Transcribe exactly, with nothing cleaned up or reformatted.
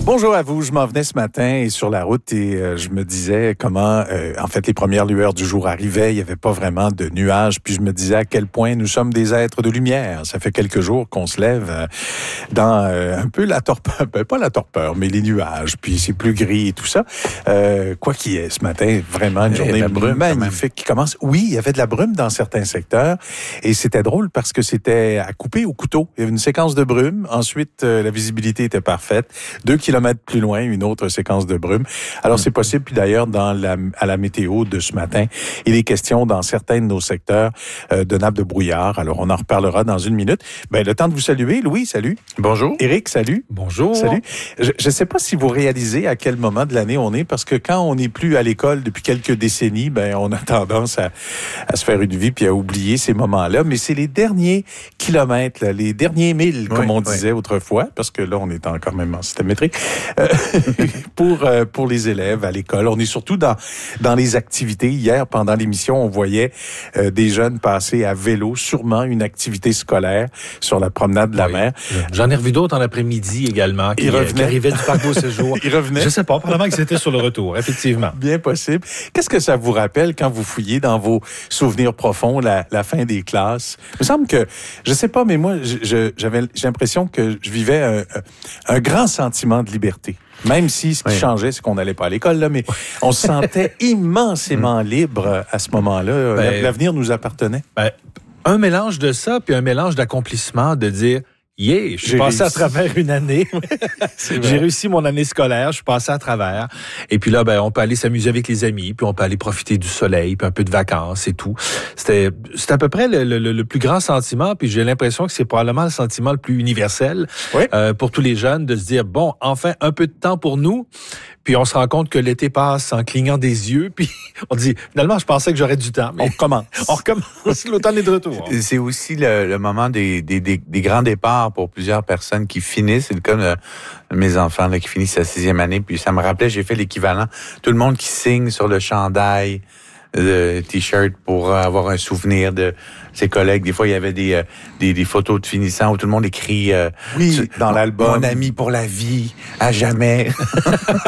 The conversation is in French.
Bonjour à vous, je m'en venais ce matin et sur la route et euh, je me disais comment, euh, en fait, les premières lueurs du jour arrivaient, il n'y avait pas vraiment de nuages, puis je me disais à quel point nous sommes des êtres de lumière. Ça fait quelques jours qu'on se lève euh, dans euh, un peu la torpeur, ben, pas la torpeur, mais les nuages, puis c'est plus gris et tout ça. Euh, quoi qu'il y ait ce matin, vraiment une journée brume, magnifique qui commence. Oui, il y avait de la brume dans certains secteurs et c'était drôle parce que c'était à couper au couteau. Il y avait une séquence de brume, ensuite euh, la visibilité était parfaite. Deux kilomètres plus loin, une autre séquence de brume. Alors, c'est possible. Puis d'ailleurs, dans la, à la météo de ce matin, il est question dans certains de nos secteurs euh, de nappes de brouillard. Alors, on en reparlera dans une minute. Ben, le temps de vous saluer. Louis, salut. Bonjour. Éric, salut. Bonjour. Salut. Je ne sais pas si vous réalisez à quel moment de l'année on est, parce que quand on n'est plus à l'école depuis quelques décennies, ben, on a tendance à, à se faire une vie puis à oublier ces moments-là. Mais c'est les derniers kilomètres, là, les derniers milles, comme oui, on disait oui. autrefois, parce que là, on est quand même en système métrique. Euh, pour euh, pour les élèves à l'école. On est surtout dans dans les activités. Hier, pendant l'émission, on voyait euh, des jeunes passer à vélo, sûrement une activité scolaire sur la promenade de la oui. mer. J'en ai revu d'autres en après-midi également qui, euh, qui arrivaient du parc Beau Séjour. Ils revenaient. Je sais pas, probablement que c'était sur le retour, effectivement. Bien possible. Qu'est-ce que ça vous rappelle quand vous fouillez dans vos souvenirs profonds la, la fin des classes? Il me semble que, je sais pas, mais moi, je, j'avais j'ai l'impression que je vivais un, un grand sentiment de liberté. Même si ce qui oui. changeait, c'est qu'on n'allait pas à l'école, là, mais on se sentait immensément libre à ce moment-là. Ben, l'avenir nous appartenait. Ben, un mélange de ça, puis un mélange d'accomplissement, de dire... Yeah, je suis J'ai passé réussi. à travers une année. J'ai réussi mon année scolaire, je suis passé à travers. Et puis là, ben, on peut aller s'amuser avec les amis, puis on peut aller profiter du soleil, puis un peu de vacances et tout. C'était, c'était à peu près le, le, le plus grand sentiment, puis j'ai l'impression que c'est probablement le sentiment le plus universel oui. euh, pour tous les jeunes, de se dire, bon, enfin, un peu de temps pour nous. Puis on se rend compte que l'été passe en clignant des yeux, puis on dit, finalement, je pensais que j'aurais du temps. Mais on recommence. On recommence, l'automne est de retour. C'est aussi le, le moment des, des, des, des grands départs pour plusieurs personnes qui finissent. C'est le cas de mes enfants là, qui finissent la sixième année. Puis ça me rappelait, j'ai fait l'équivalent. Tout le monde qui signe sur le chandail, le t-shirt pour avoir un souvenir de ses collègues. Des fois, il y avait des, des, des photos de finissants où tout le monde écrit euh, oui, dans l'album. Mon ami pour la vie, à jamais.